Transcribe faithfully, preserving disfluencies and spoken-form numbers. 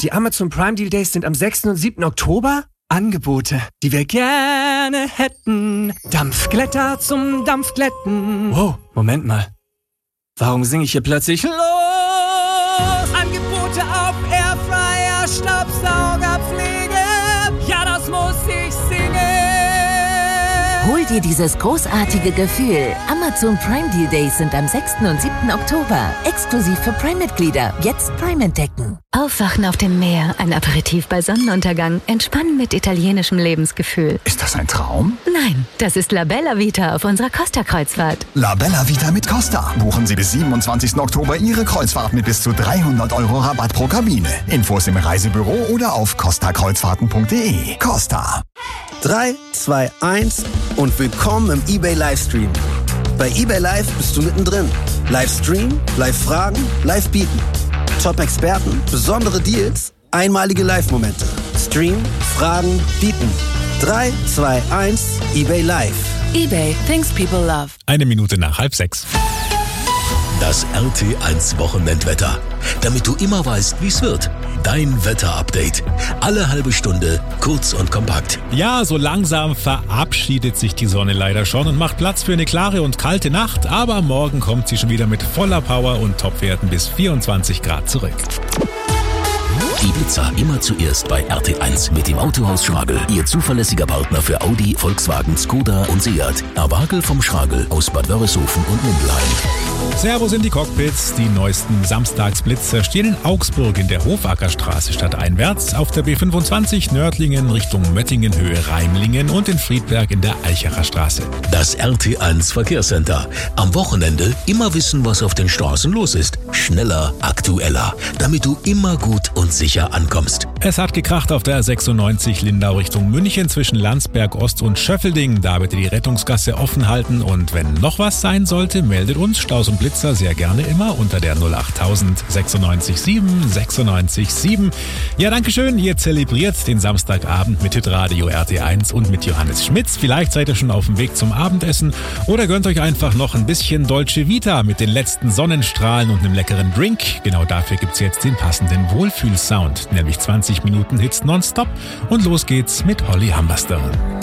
Die Amazon Prime Deal Days sind am sechsten und siebten Oktober. Angebote, die wir gerne hätten. Dampfglätter zum Dampfglätten. Wow, Moment mal. Warum singe ich hier plötzlich los? Angebote auf Airfryer, Staubsaugerpflege. Ja, das muss ich singen. Hol dir dieses großartige Gefühl. Amazon Prime Deal Days sind am sechsten und siebten Oktober. Exklusiv für Prime-Mitglieder. Jetzt Prime entdecken. Aufwachen auf dem Meer, ein Aperitif bei Sonnenuntergang, entspannen mit italienischem Lebensgefühl. Ist das ein Traum? Nein, das ist La Bella Vita auf unserer Costa-Kreuzfahrt. La Bella Vita mit Costa. Buchen Sie bis siebenundzwanzigsten Oktober Ihre Kreuzfahrt mit bis zu dreihundert Euro Rabatt pro Kabine. Infos im Reisebüro oder auf costa kreuzfahrten punkt de. Costa. drei, zwei, eins und willkommen im eBay Livestream. Bei eBay Live bist du mittendrin. Livestream, Live-Fragen, Live-Bieten. Top-Experten, besondere Deals, einmalige Live-Momente. Stream, Fragen, Bieten. drei, zwei, eins, eBay Live. eBay, things people love. Eine Minute nach halb sechs. Das R T eins Wochenendwetter. Damit du immer weißt, wie es wird. Dein Wetter-Update. Alle halbe Stunde, kurz und kompakt. Ja, so langsam verabschiedet sich die Sonne leider schon und macht Platz für eine klare und kalte Nacht. Aber morgen kommt sie schon wieder mit voller Power und Topwerten bis vierundzwanzig Grad zurück. Die Blitzer immer zuerst bei R T eins mit dem Autohaus Schragel. Ihr zuverlässiger Partner für Audi, Volkswagen, Skoda und Seat. Erwagel vom Schragel aus Bad Wörishofen und Mindelheim. Servus in die Cockpits. Die neuesten Samstagsblitzer stehen in Augsburg in der Hofackerstraße stadteinwärts, auf der B fünfundzwanzig Nördlingen Richtung Möttingen Höhe Reimlingen und in Friedberg in der Eichacher Straße. Das R T eins Verkehrscenter. Am Wochenende immer wissen, was auf den Straßen los ist. Schneller, aktueller, damit du immer gut und sicher ankommst. Es hat gekracht auf der sechsundneunzig Lindau Richtung München zwischen Landsberg Ost und Schöffelding. Da bitte die Rettungsgasse offen halten und wenn noch was sein sollte, meldet uns Staus und Blitzer sehr gerne immer unter der null achttausend sechsundneunzig sieben sechsundneunzig sieben. Ja, dankeschön. Ihr zelebriert den Samstagabend mit Hitradio R T eins und mit Johannes Schmitz. Vielleicht seid ihr schon auf dem Weg zum Abendessen oder gönnt euch einfach noch ein bisschen Dolce Vita mit den letzten Sonnenstrahlen und einem leckeren Drink. Genau dafür gibt's jetzt den passenden Wohlfühlsound, nämlich zwanzig Minuten Hits nonstop und los geht's mit Holly Humberstone.